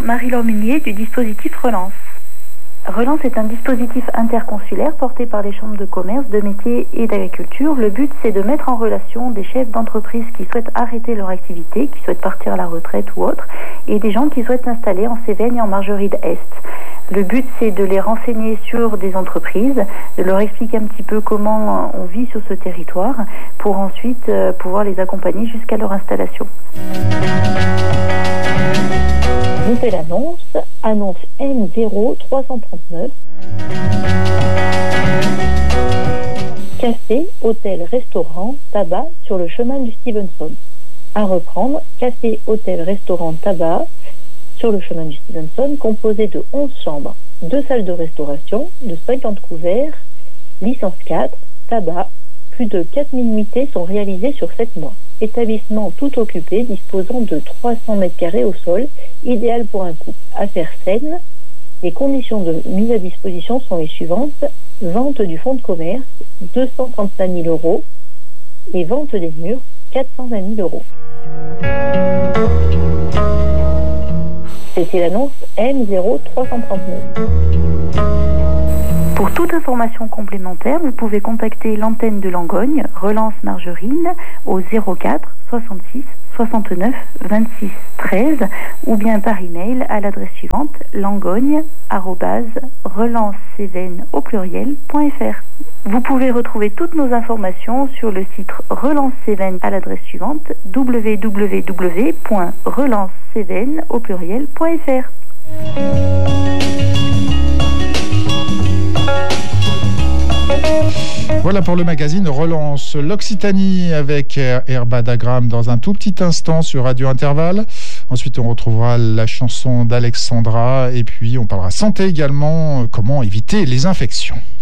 Marie-Laure Munier du dispositif Relance. Relance est un dispositif interconsulaire porté par les chambres de commerce, de métiers et d'agriculture. Le but, c'est de mettre en relation des chefs d'entreprise qui souhaitent arrêter leur activité, qui souhaitent partir à la retraite ou autre, et des gens qui souhaitent s'installer en Cévennes et en Margeride-Est. Le but, c'est de les renseigner sur des entreprises, de leur expliquer un petit peu comment on vit sur ce territoire, pour ensuite pouvoir les accompagner jusqu'à leur installation. Nouvelle annonce M0339. Café, hôtel, restaurant, tabac sur le chemin du Stevenson. À reprendre, café, hôtel, restaurant, tabac sur le chemin du Stevenson, composé de 11 chambres, 2 salles de restauration, de 50 couverts, licence 4, tabac. Plus de 4000 nuitées sont réalisées sur 7 mois. Établissement tout occupé, disposant de 300 m² au sol, idéal pour un couple. Affaires saines. Les conditions de mise à disposition sont les suivantes. Vente du fonds de commerce, 235 000 euros. Et vente des murs, 420 000 euros. C'était l'annonce M0339. Pour toute information complémentaire, vous pouvez contacter l'antenne de Langogne, Relance Margerine, au 04 66 69 26 13 ou bien par email à l'adresse suivante langogne@relancecévennes.fr. Vous pouvez retrouver toutes nos informations sur le site Relance Cévennes à l'adresse suivante www.relancecévennes.fr. Voilà pour le magazine Relance. L'Occitanie avec Herbadagram dans un tout petit instant sur Radio Intervalle. Ensuite, on retrouvera la chanson d'Alexandra et puis on parlera santé également, comment éviter les infections.